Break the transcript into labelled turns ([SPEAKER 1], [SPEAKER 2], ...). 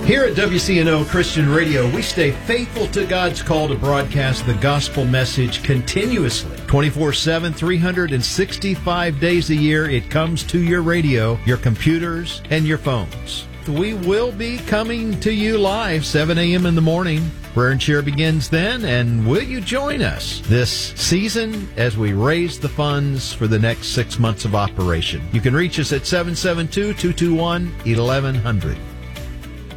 [SPEAKER 1] Here at WCNO Christian Radio, we stay faithful to God's call to broadcast the gospel message continuously. 24/7, 365 days a year, it comes to your radio, your computers, and your phones. We will be coming to you live 7 a.m. in the morning. Prayer and Share begins then, and will you join us this season as we raise the funds for the next 6 months of operation? You can reach us at 772-221-1100.